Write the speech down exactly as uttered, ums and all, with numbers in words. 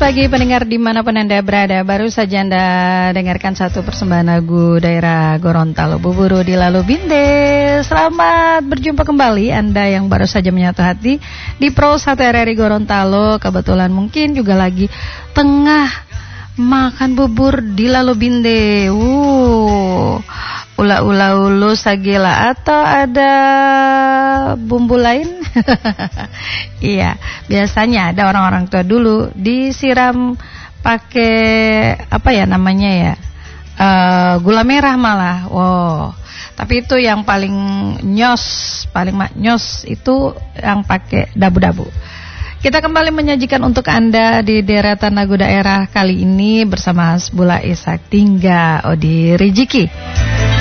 pagi pendengar dimanapun Anda berada. Baru saja Anda dengarkan satu persembahan lagu daerah Gorontalo, Buburu di Lalu Binde. Selamat berjumpa kembali Anda yang baru saja menyatu hati di Pro satu R R I Gorontalo. Kebetulan mungkin juga lagi tengah makan bubur di Lalu Binde. Uh, ula-ula ulu sagela atau ada bumbu lain? Iya, biasanya ada orang-orang tua dulu disiram pakai apa ya namanya ya, uh, gula merah malah. Wow, tapi itu yang paling nyos, paling nyos itu yang pakai dabu-dabu. Kita kembali menyajikan untuk Anda di deretan lagu daerah kali ini bersama Hasbullah Ishak Tingga Odi Rijiki.